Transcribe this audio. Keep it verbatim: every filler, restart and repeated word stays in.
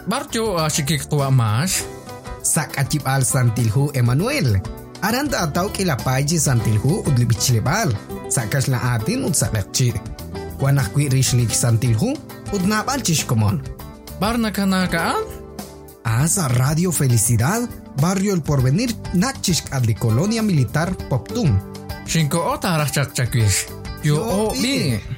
barjo asikik tua mas. Sak acip al santilhu Emmanuel. Aranta atau kilapay santilhu udlibichilebal. Sakas la atin ud sakakchi. Wanah kwi rishlik santilhu ud napal chishkomon. Barna kanakaan? Asa Radio Felicidad, Barrio El Porvenir, Nachishk adli Colonia Militar Poptum. Shinko ota rachak chakwish. Yo o bi.